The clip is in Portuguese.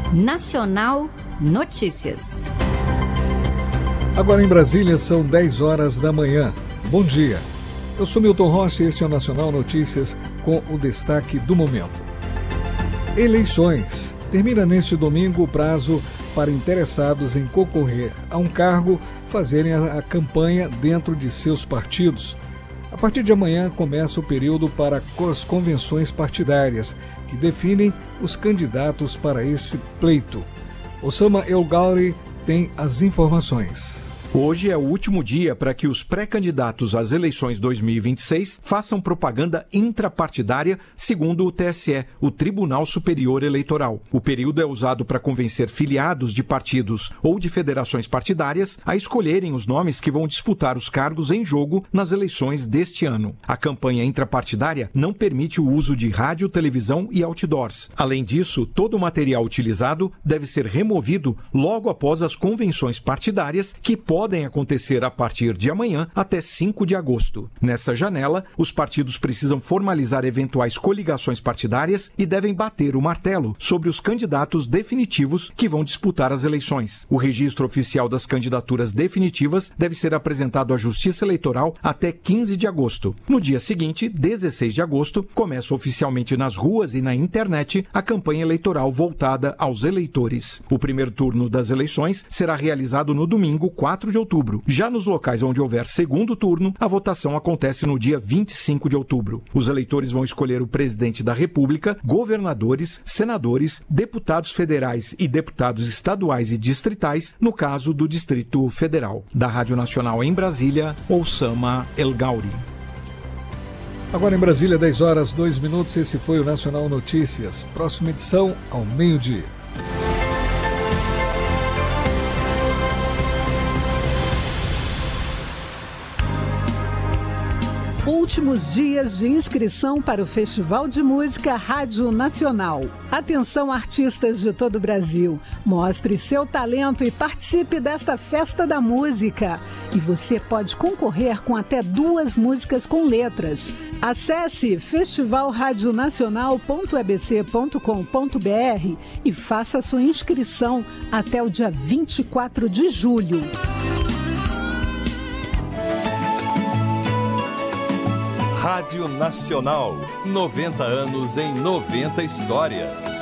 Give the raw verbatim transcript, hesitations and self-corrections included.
Nacional Notícias. Agora em Brasília são dez horas da manhã. Bom dia. Eu sou Milton Rocha e este é o Nacional Notícias com o destaque do momento. Eleições. Termina neste domingo o prazo para interessados em concorrer a um cargo fazerem a, a campanha dentro de seus partidos. A partir de amanhã começa o período para as convenções partidárias, que definem os candidatos para esse pleito. Osama El Gauri tem as informações. Hoje é o último dia para que os pré-candidatos às eleições dois mil e vinte e seis façam propaganda intrapartidária, segundo o T S E, o Tribunal Superior Eleitoral. O período é usado para convencer filiados de partidos ou de federações partidárias a escolherem os nomes que vão disputar os cargos em jogo nas eleições deste ano. A campanha intrapartidária não permite o uso de rádio, televisão e outdoors. Além disso, todo o material utilizado deve ser removido logo após as convenções partidárias, que podem podem acontecer a partir de amanhã até cinco de agosto. Nessa janela, os partidos precisam formalizar eventuais coligações partidárias e devem bater o martelo sobre os candidatos definitivos que vão disputar as eleições. O registro oficial das candidaturas definitivas deve ser apresentado à Justiça Eleitoral até quinze de agosto. No dia seguinte, dezesseis de agosto, começa oficialmente nas ruas e na internet a campanha eleitoral voltada aos eleitores. O primeiro turno das eleições será realizado no domingo, quatro de outubro. Já nos locais onde houver segundo turno, a votação acontece no dia vinte e cinco de outubro. Os eleitores vão escolher o presidente da República, governadores, senadores, deputados federais e deputados estaduais e distritais, no caso do Distrito Federal. Da Rádio Nacional em Brasília, Osama El Gauri. Agora em Brasília, dez horas, dois minutos, esse foi o Nacional Notícias. Próxima edição, ao meio-dia. Últimos dias de inscrição para o Festival de Música Rádio Nacional. Atenção, artistas de todo o Brasil. Mostre seu talento e participe desta festa da música. E você pode concorrer com até duas músicas com letras. Acesse festival radio nacional ponto e b c ponto com ponto b r e faça sua inscrição até o dia vinte e quatro de julho. Rádio Nacional, noventa anos em noventa histórias.